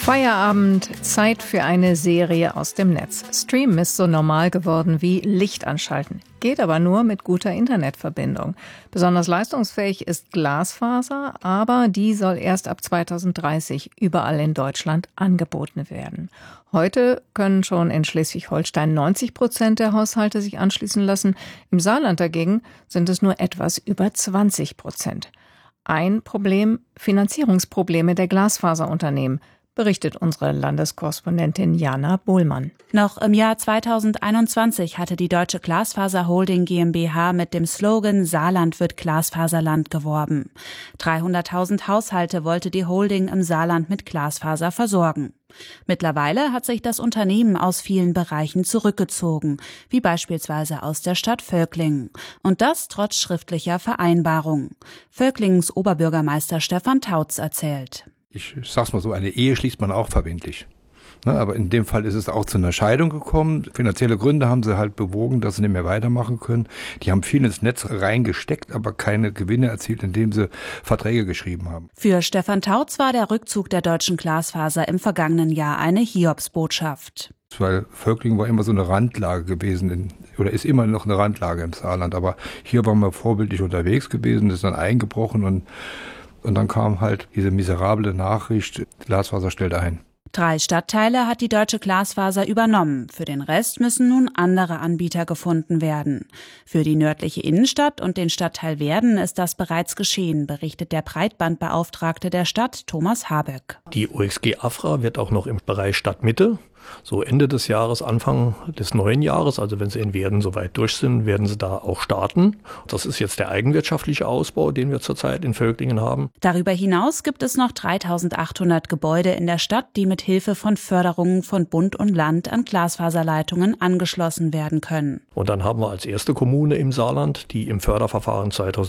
Feierabend, Zeit für eine Serie aus dem Netz. Streamen ist so normal geworden wie Licht anschalten. Geht aber nur mit guter Internetverbindung. Besonders leistungsfähig ist Glasfaser, aber die soll erst ab 2030 überall in Deutschland angeboten werden. Heute können schon in Schleswig-Holstein 90% der Haushalte sich anschließen lassen. Im Saarland dagegen sind es nur etwas über 20%. Ein Problem: Finanzierungsprobleme der Glasfaserunternehmen, berichtet unsere Landeskorrespondentin Jana Bohlmann. Noch im Jahr 2021 hatte die Deutsche Glasfaser Holding GmbH mit dem Slogan »Saarland wird Glasfaserland« geworben. 300.000 Haushalte wollte die Holding im Saarland mit Glasfaser versorgen. Mittlerweile hat sich das Unternehmen aus vielen Bereichen zurückgezogen, wie beispielsweise aus der Stadt Völklingen. Und das trotz schriftlicher Vereinbarung. Völklingens Oberbürgermeister Stefan Tautz erzählt: Ich sag's mal so, eine Ehe schließt man auch verbindlich. Aber in dem Fall ist es auch zu einer Scheidung gekommen. Finanzielle Gründe haben sie halt bewogen, dass sie nicht mehr weitermachen können. Die haben viel ins Netz reingesteckt, aber keine Gewinne erzielt, indem sie Verträge geschrieben haben. Für Stefan Tautz war der Rückzug der deutschen Glasfaser im vergangenen Jahr eine Hiobsbotschaft. Weil Völklingen war immer so eine Randlage gewesen, oder ist immer noch eine Randlage im Saarland. Aber hier waren wir vorbildlich unterwegs gewesen, ist dann eingebrochen und dann kam halt diese miserable Nachricht, die Glasfaser stellt ein. 3 Stadtteile hat die Deutsche Glasfaser übernommen. Für den Rest müssen nun andere Anbieter gefunden werden. Für die nördliche Innenstadt und den Stadtteil Werden ist das bereits geschehen, berichtet der Breitbandbeauftragte der Stadt, Thomas Haböck. Die OXG AFRA wird auch noch im Bereich Stadtmitte, so Ende des Jahres, Anfang des neuen Jahres, also wenn sie in Werden soweit durch sind, werden sie da auch starten. Das ist jetzt der eigenwirtschaftliche Ausbau, den wir zurzeit in Völklingen haben. Darüber hinaus gibt es noch 3.800 Gebäude in der Stadt, die mit Hilfe von Förderungen von Bund und Land an Glasfaserleitungen angeschlossen werden können. Und dann haben wir als erste Kommune im Saarland, die im Förderverfahren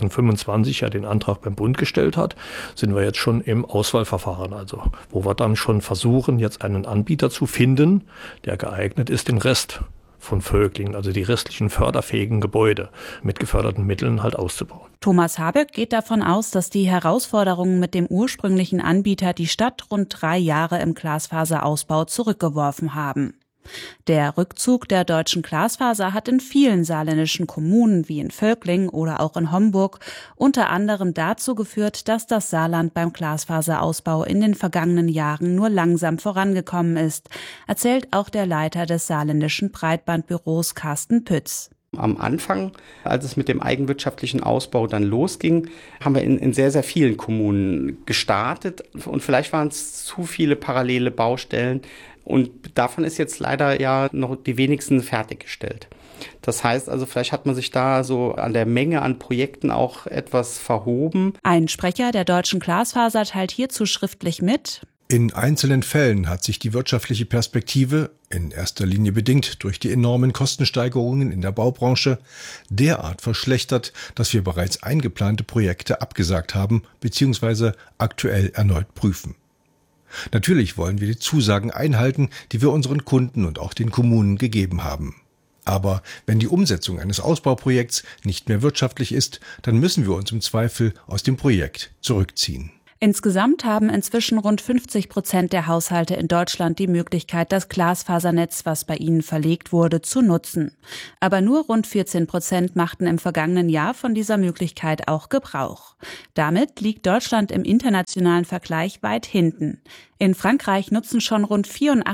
2025 ja den Antrag beim Bund gestellt hat, sind wir jetzt schon im Auswahlverfahren, also wo wir dann schon versuchen, jetzt einen Anbieter zu finden, der geeignet ist, den Rest von Völklingen, also die restlichen förderfähigen Gebäude mit geförderten Mitteln halt auszubauen. Thomas Haböck geht davon aus, dass die Herausforderungen mit dem ursprünglichen Anbieter die Stadt rund 3 Jahre im Glasfaserausbau zurückgeworfen haben. Der Rückzug der deutschen Glasfaser hat in vielen saarländischen Kommunen wie in Völklingen oder auch in Homburg unter anderem dazu geführt, dass das Saarland beim Glasfaserausbau in den vergangenen Jahren nur langsam vorangekommen ist, erzählt auch der Leiter des saarländischen Breitbandbüros Carsten Pütz. Am Anfang, als es mit dem eigenwirtschaftlichen Ausbau dann losging, haben wir in sehr, sehr vielen Kommunen gestartet und vielleicht waren es zu viele parallele Baustellen. Und davon ist jetzt leider ja noch die wenigsten fertiggestellt. Das heißt also, vielleicht hat man sich da so an der Menge an Projekten auch etwas verhoben. Ein Sprecher der Deutschen Glasfaser teilt hierzu schriftlich mit: In einzelnen Fällen hat sich die wirtschaftliche Perspektive, in erster Linie bedingt durch die enormen Kostensteigerungen in der Baubranche, derart verschlechtert, dass wir bereits eingeplante Projekte abgesagt haben bzw. aktuell erneut prüfen. Natürlich wollen wir die Zusagen einhalten, die wir unseren Kunden und auch den Kommunen gegeben haben. Aber wenn die Umsetzung eines Ausbauprojekts nicht mehr wirtschaftlich ist, dann müssen wir uns im Zweifel aus dem Projekt zurückziehen. Insgesamt haben inzwischen rund 50% der Haushalte in Deutschland die Möglichkeit, das Glasfasernetz, was bei ihnen verlegt wurde, zu nutzen. Aber nur rund 14% machten im vergangenen Jahr von dieser Möglichkeit auch Gebrauch. Damit liegt Deutschland im internationalen Vergleich weit hinten. In Frankreich nutzen schon rund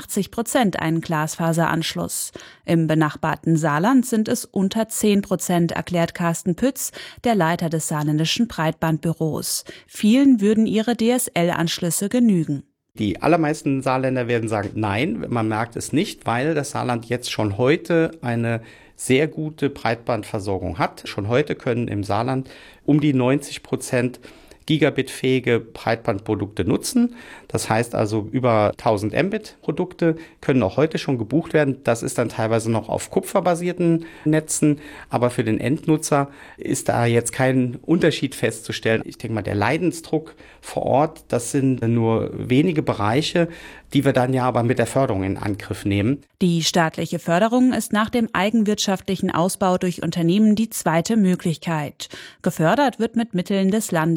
84% einen Glasfaseranschluss. Im benachbarten Saarland sind es unter 10%, erklärt Carsten Pütz, der Leiter des saarländischen Breitbandbüros. Vielen würden ihre DSL-Anschlüsse genügen. Die allermeisten Saarländer werden sagen, nein, man merkt es nicht, weil das Saarland jetzt schon heute eine sehr gute Breitbandversorgung hat. Schon heute können im Saarland um die 90% gigabitfähige Breitbandprodukte nutzen. Das heißt also, über 1000 Mbit Produkte können auch heute schon gebucht werden. Das ist dann teilweise noch auf kupferbasierten Netzen, aber für den Endnutzer ist da jetzt kein Unterschied festzustellen. Ich denke mal, der Leidensdruck vor Ort, das sind nur wenige Bereiche, die wir dann ja aber mit der Förderung in Angriff nehmen. Die staatliche Förderung ist nach dem eigenwirtschaftlichen Ausbau durch Unternehmen die zweite Möglichkeit. Gefördert wird mit Mitteln des Landes und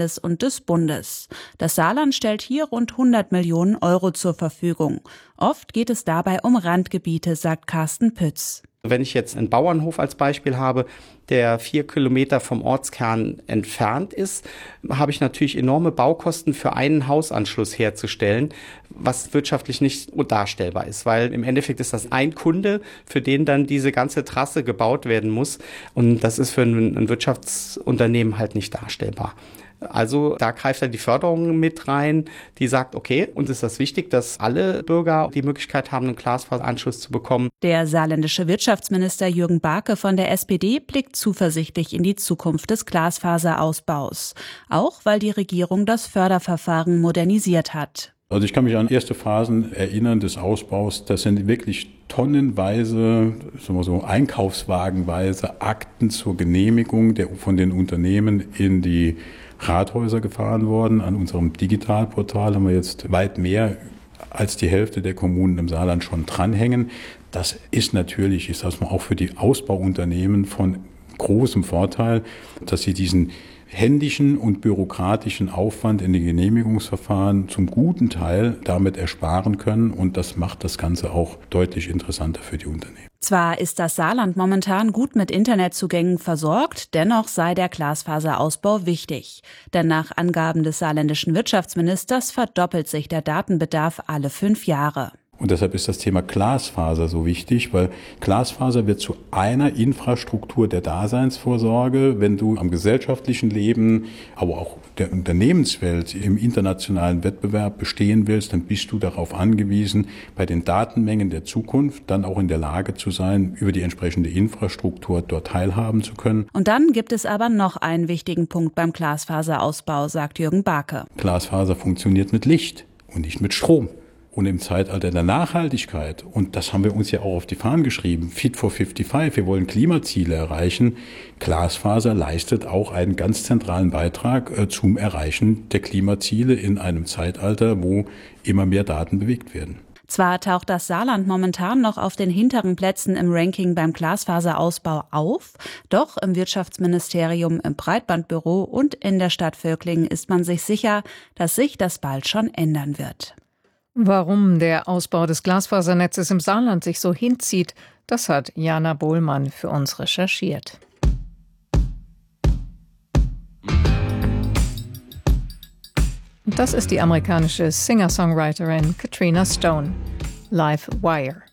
des Bundes. Das Saarland stellt hier rund 100 Millionen Euro zur Verfügung. Oft geht es dabei um Randgebiete, sagt Carsten Pütz. Wenn ich jetzt einen Bauernhof als Beispiel habe, der 4 Kilometer vom Ortskern entfernt ist, habe ich natürlich enorme Baukosten für einen Hausanschluss herzustellen, was wirtschaftlich nicht darstellbar ist, weil im Endeffekt ist das ein Kunde, für den dann diese ganze Trasse gebaut werden muss, und das ist für ein Wirtschaftsunternehmen halt nicht darstellbar. Also da greift dann die Förderung mit rein, die sagt, okay, uns ist das wichtig, dass alle Bürger die Möglichkeit haben, einen Glasfaseranschluss zu bekommen. Der saarländische Wirtschaftsminister Jürgen Barke von der SPD blickt zuversichtlich in die Zukunft des Glasfaserausbaus. Auch weil die Regierung das Förderverfahren modernisiert hat. Also ich kann mich an erste Phasen erinnern des Ausbaus. Das sind wirklich tonnenweise, sagen wir so, einkaufswagenweise Akten zur Genehmigung von den Unternehmen in die Rathäuser gefahren worden. An unserem Digitalportal haben wir jetzt weit mehr als die Hälfte der Kommunen im Saarland schon dranhängen. Das ist natürlich, ich sage mal, auch für die Ausbauunternehmen von großem Vorteil, dass sie diesen händischen und bürokratischen Aufwand in den Genehmigungsverfahren zum guten Teil damit ersparen können, und das macht das Ganze auch deutlich interessanter für die Unternehmen. Zwar ist das Saarland momentan gut mit Internetzugängen versorgt, dennoch sei der Glasfaserausbau wichtig. Denn nach Angaben des saarländischen Wirtschaftsministers verdoppelt sich der Datenbedarf alle 5 Jahre. Und deshalb ist das Thema Glasfaser so wichtig, weil Glasfaser wird zu einer Infrastruktur der Daseinsvorsorge. Wenn du am gesellschaftlichen Leben, aber auch der Unternehmenswelt im internationalen Wettbewerb bestehen willst, dann bist du darauf angewiesen, bei den Datenmengen der Zukunft dann auch in der Lage zu sein, über die entsprechende Infrastruktur dort teilhaben zu können. Und dann gibt es aber noch einen wichtigen Punkt beim Glasfaserausbau, sagt Jürgen Barke. Glasfaser funktioniert mit Licht und nicht mit Strom. Und im Zeitalter der Nachhaltigkeit, und das haben wir uns ja auch auf die Fahnen geschrieben, Fit for 55, wir wollen Klimaziele erreichen, Glasfaser leistet auch einen ganz zentralen Beitrag zum Erreichen der Klimaziele in einem Zeitalter, wo immer mehr Daten bewegt werden. Zwar taucht das Saarland momentan noch auf den hinteren Plätzen im Ranking beim Glasfaserausbau auf, doch im Wirtschaftsministerium, im Breitbandbüro und in der Stadt Völklingen ist man sich sicher, dass sich das bald schon ändern wird. Warum der Ausbau des Glasfasernetzes im Saarland sich so hinzieht, das hat Jana Bohlmann für uns recherchiert. Das ist die amerikanische Singer-Songwriterin Katrina Stone. Live Wire.